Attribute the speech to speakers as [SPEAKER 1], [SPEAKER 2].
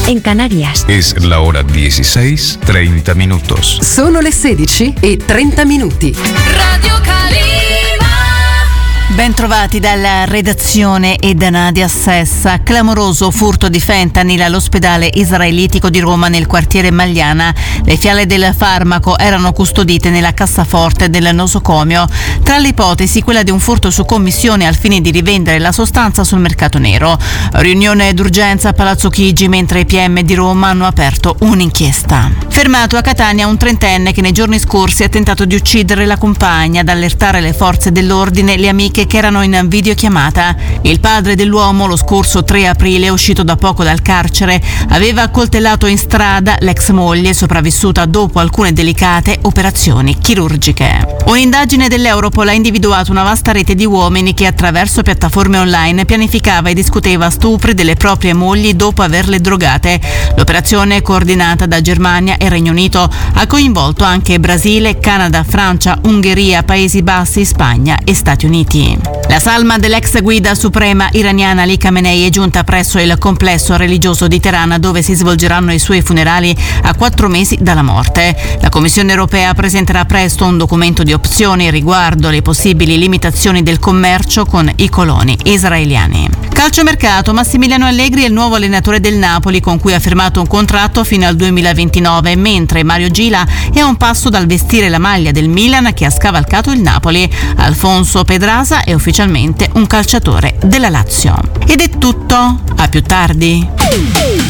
[SPEAKER 1] en Canarias.
[SPEAKER 2] Es la hora 16:30 minutos.
[SPEAKER 3] Sono le 16:30.
[SPEAKER 4] Radio Calima.
[SPEAKER 5] Ben trovati dalla redazione e da Nadia Sessa. Clamoroso furto di fentanyl all'ospedale israelitico di Roma nel quartiere Magliana. Le fiale del farmaco erano custodite nella cassaforte del nosocomio. Tra le ipotesi quella di un furto su commissione al fine di rivendere la sostanza sul mercato nero. Riunione d'urgenza a Palazzo Chigi mentre i PM di Roma hanno aperto un'inchiesta. Fermato a Catania un trentenne che nei giorni scorsi ha tentato di uccidere la compagna. Ad allertare le forze dell'ordine le amiche che erano in videochiamata. Il padre dell'uomo, lo scorso 3 aprile, uscito da poco dal carcere, aveva accoltellato in strada l'ex moglie sopravvissuta dopo alcune delicate operazioni chirurgiche. Un'indagine dell'Europol ha individuato una vasta rete di uomini che attraverso piattaforme online pianificava e discuteva stupri delle proprie mogli dopo averle drogate. L'operazione, coordinata da Germania e Regno Unito, ha coinvolto anche Brasile, Canada, Francia, Ungheria, Paesi Bassi, Spagna e Stati Uniti. La salma dell'ex guida suprema iraniana Ali Khamenei è giunta presso il complesso religioso di Teheran, dove si svolgeranno i suoi funerali a 4 mesi dalla morte. La Commissione europea presenterà presto un documento di opzioni riguardo le possibili limitazioni del commercio con i coloni israeliani. Calciomercato, Massimiliano Allegri è il nuovo allenatore del Napoli, con cui ha firmato un contratto fino al 2029, mentre Mario Gila è a un passo dal vestire la maglia del Milan che ha scavalcato il Napoli. Alfonso Pedraza è ufficialmente un calciatore della Lazio. Ed è tutto, a più tardi.